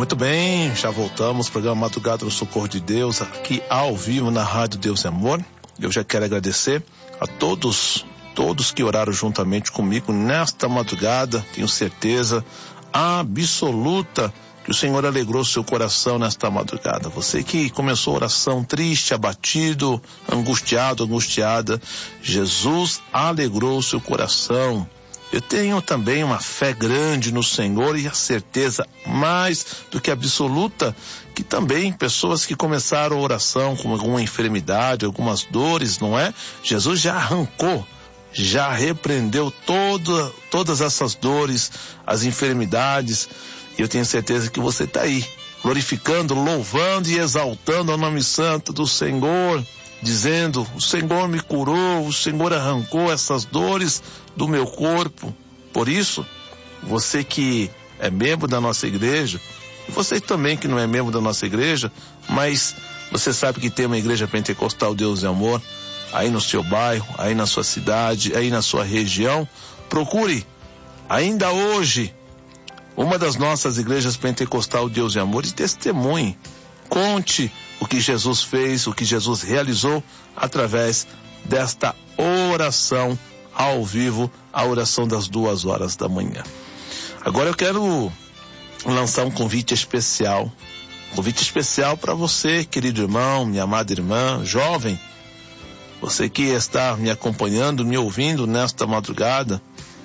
Muito bem, já voltamos, programa Madrugada do Socorro de Deus, aqui ao vivo na Rádio Deus e Amor. Eu já quero agradecer a todos que oraram juntamente comigo nesta madrugada. Tenho certeza absoluta que o Senhor alegrou seu coração nesta madrugada. Você que começou a oração triste, abatido, angustiada, Jesus alegrou seu coração. Eu tenho também uma fé grande no Senhor e a certeza mais do que absoluta que também pessoas que começaram a oração com alguma enfermidade, algumas dores, não é? Jesus já arrancou, já repreendeu todas essas dores, as enfermidades. E eu tenho certeza que você está aí, glorificando, louvando e exaltando o nome santo do Senhor, dizendo: o Senhor me curou, o Senhor arrancou essas dores do meu corpo. Por isso, você que é membro da nossa igreja, você também que não é membro da nossa igreja, mas você sabe que tem uma igreja pentecostal Deus e Amor, aí no seu bairro, aí na sua cidade, aí na sua região, procure ainda hoje uma das nossas igrejas pentecostal Deus e Amor e testemunhe. Conte o que Jesus fez, o que Jesus realizou através desta oração ao vivo, a oração das 2h da manhã. Agora eu quero lançar um convite especial para você, querido irmão, minha amada irmã, jovem, você que está me acompanhando, me ouvindo nesta madrugada,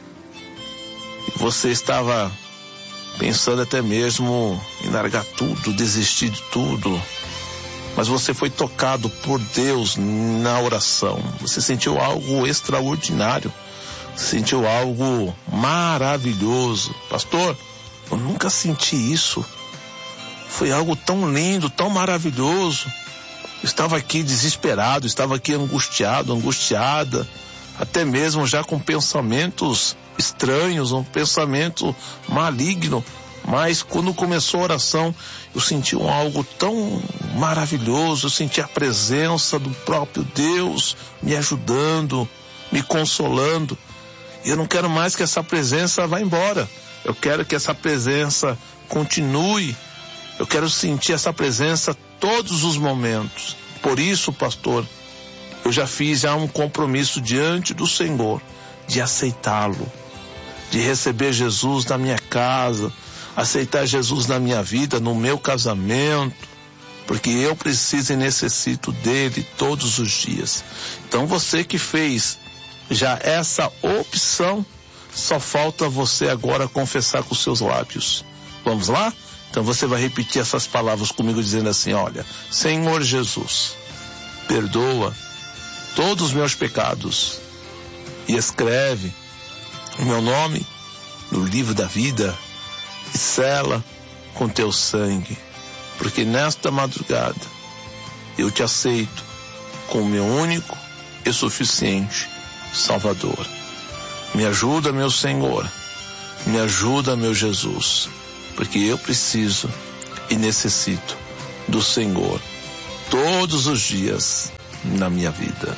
você estava pensando até mesmo em largar tudo, desistir de tudo, mas você foi tocado por Deus na oração. Você sentiu algo extraordinário, sentiu algo maravilhoso. Pastor, eu nunca senti isso. Foi algo tão lindo, tão maravilhoso. Eu estava aqui desesperado, estava aqui angustiado, angustiada, até mesmo já com pensamentos estranhos, um pensamento maligno. Mas quando começou a oração, eu senti algo tão maravilhoso, eu senti a presença do próprio Deus me ajudando, me consolando. E eu não quero mais que essa presença vá embora. Eu quero que essa presença continue. Eu quero sentir essa presença todos os momentos. Por isso, pastor, eu já fiz um compromisso diante do Senhor de aceitá-lo, de receber Jesus na minha casa, aceitar Jesus na minha vida, no meu casamento, porque eu preciso e necessito dele todos os dias. Então você que fez já essa opção, só falta você agora confessar com os seus lábios. Vamos lá? Então você vai repetir essas palavras comigo dizendo assim: olha, Senhor Jesus, perdoa todos os meus pecados e escreve o meu nome no livro da vida e sela com teu sangue, porque nesta madrugada eu te aceito como meu único e suficiente Salvador. Me ajuda, meu Senhor, me ajuda, meu Jesus, porque eu preciso e necessito do Senhor todos os dias na minha vida.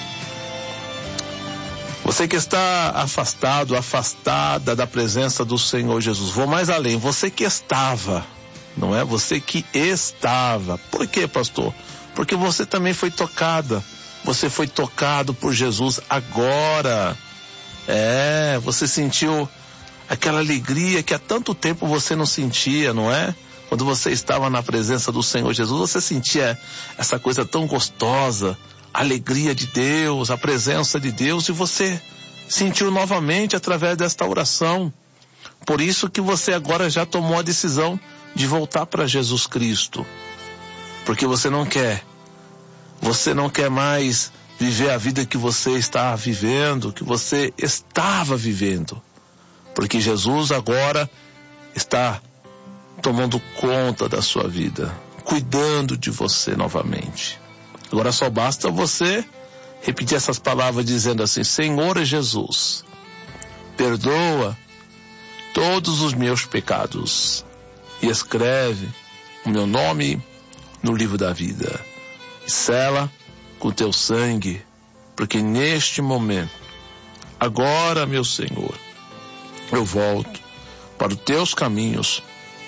Você que está afastado, afastada da presença do Senhor Jesus, vou mais além, você que estava, não é? Você que estava. Por quê, pastor? Porque você também foi tocada, você foi tocado por Jesus agora. Você sentiu aquela alegria que há tanto tempo você não sentia, não é? Quando você estava na presença do Senhor Jesus, você sentia essa coisa tão gostosa, a alegria de Deus, a presença de Deus, e você sentiu novamente através desta oração. Por isso que você agora já tomou a decisão de voltar para Jesus Cristo. Porque você não quer mais viver a vida que você está vivendo, que você estava vivendo. Porque Jesus agora está tomando conta da sua vida, cuidando de você novamente. Agora só basta você repetir essas palavras dizendo assim: Senhor Jesus, perdoa todos os meus pecados e escreve o meu nome no livro da vida e sela com teu sangue, porque neste momento, agora, meu Senhor, eu volto para os teus caminhos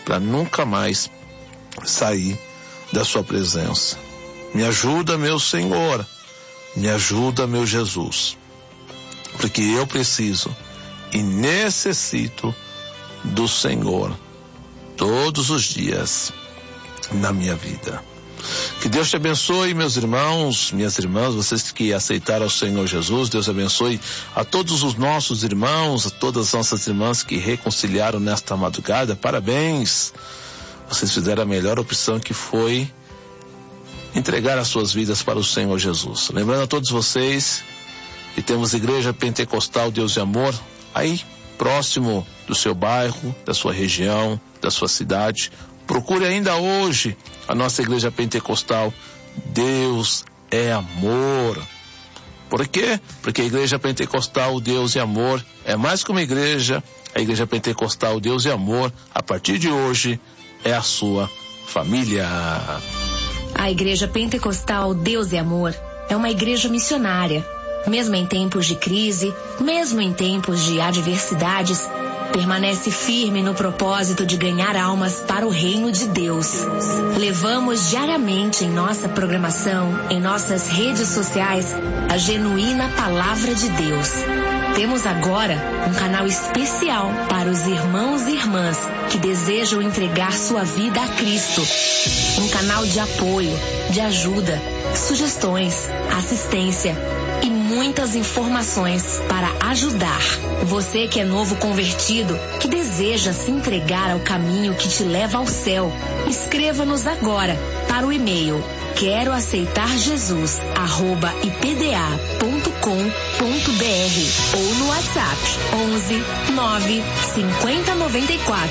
para nunca mais sair da sua presença. Me ajuda, meu Senhor, me ajuda, meu Jesus, porque eu preciso e necessito do Senhor todos os dias na minha vida. Que Deus te abençoe, meus irmãos, minhas irmãs, vocês que aceitaram o Senhor Jesus. Deus abençoe a todos os nossos irmãos, a todas as nossas irmãs que reconciliaram nesta madrugada. Parabéns! Vocês fizeram a melhor opção, que foi entregar as suas vidas para o Senhor Jesus. Lembrando a todos vocês que temos Igreja Pentecostal Deus e Amor aí próximo do seu bairro, da sua região, da sua cidade. Procure ainda hoje a nossa Igreja Pentecostal Deus é Amor. Por quê? Porque a Igreja Pentecostal Deus e Amor é mais que uma igreja. A Igreja Pentecostal Deus e Amor, a partir de hoje, é a sua família. A Igreja Pentecostal Deus e Amor é uma igreja missionária. Mesmo em tempos de crise, mesmo em tempos de adversidades, permanece firme no propósito de ganhar almas para o reino de Deus. Levamos diariamente em nossa programação, em nossas redes sociais, a genuína palavra de Deus. Temos agora um canal especial para os irmãos e irmãs que desejam entregar sua vida a Cristo. Um canal de apoio, de ajuda, sugestões, assistência e muitas informações para ajudar. Você que é novo convertido, que deseja se entregar ao caminho que te leva ao céu, escreva-nos agora para o e-mail queroaceitarjesus@ipda.com.br ou no WhatsApp 11 9 50 94